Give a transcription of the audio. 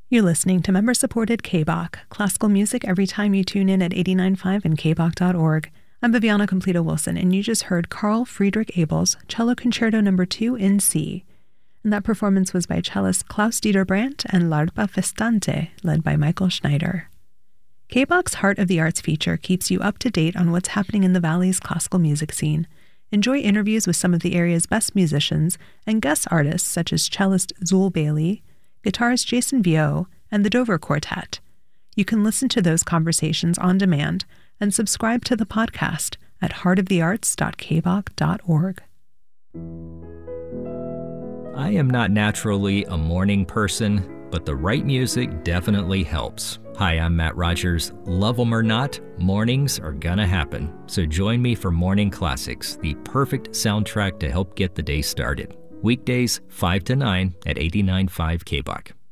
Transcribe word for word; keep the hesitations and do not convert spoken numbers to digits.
You're listening to member-supported K B O C, classical music every time you tune in at eighty-nine point five and K B O C dot org. I'm Viviana Completa-Wilson, and you just heard Carl Friedrich Abel's Cello Concerto Number two in C. And that performance was by cellist Klaus-Dieter Brandt and L'Arpa Festante, led by Michael Schneider. K B O C's Heart of the Arts feature keeps you up to date on what's happening in the Valley's classical music scene. Enjoy interviews with some of the area's best musicians and guest artists such as cellist Zool Bailey, guitarist Jason Vio, and the Dover Quartet. You can listen to those conversations on demand and subscribe to the podcast at heart of the arts dot k b o c dot org. I am not naturally a morning person, but the right music definitely helps. Hi, I'm Matt Rogers. Love 'em or not, mornings are gonna happen. So join me for Morning Classics, the perfect soundtrack to help get the day started. Weekdays, five to nine at eighty-nine point five K B O C.